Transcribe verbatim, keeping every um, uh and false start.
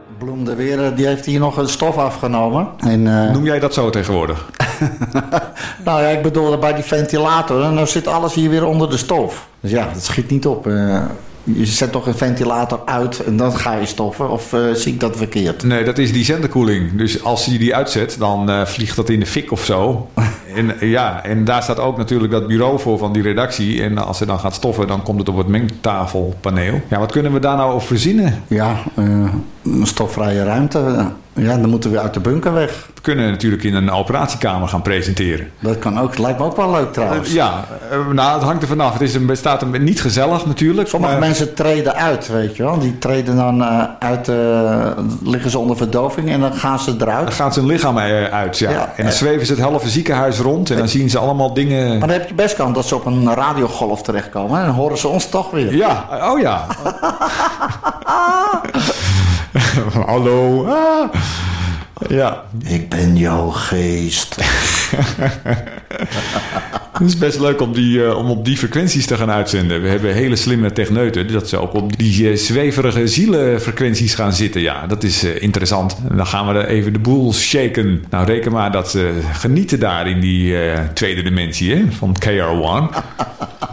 Bloem de Weer, die heeft hier nog een stof afgenomen. En, uh... Noem jij dat zo tegenwoordig? Nou ja, ik bedoel bij die ventilator. En nou zit alles hier weer onder de stof. Dus ja, dat schiet niet op. Uh, je zet toch een ventilator uit en dan ga je stoffen. Of uh, zie ik dat verkeerd? Nee, dat is die zenderkoeling. Dus als je die uitzet, dan uh, vliegt dat in de fik of zo. En, ja, en daar staat ook natuurlijk dat bureau voor van die redactie. En als ze dan gaat stoffen, dan komt het op het mengtafelpaneel. Ja, wat kunnen we daar nou op verzinnen? Ja, uh, een stofvrije ruimte. Ja, dan moeten we uit de bunker weg. We kunnen natuurlijk in een operatiekamer gaan presenteren. Dat kan ook. Lijkt me ook wel leuk trouwens. Uh, ja, uh, nou, het hangt er vanaf. Het is een, bestaat een, niet gezellig natuurlijk. Sommige maar... mensen treden uit, weet je wel. Die treden dan uh, uit, uh, liggen ze onder verdoving en dan gaan ze eruit. Dan gaan ze hun lichaam uit, ja. ja en dan zweven ze het halve ziekenhuis rond en dan zien ze allemaal dingen... Maar dan heb je best kans dat ze op een radiogolf terechtkomen. En dan horen ze ons toch weer. Ja, oh ja. Hallo. Ah. Ja. Ik ben jouw geest. Het is best leuk om, die, uh, om op die frequenties te gaan uitzenden. We hebben hele slimme techneuten. Dat ze ook op die uh, zweverige zielenfrequenties gaan zitten. Ja, dat is uh, interessant. En dan gaan we er even de boel shaken. Nou, reken maar dat ze genieten daar in die uh, tweede dimensie hè, van K R one.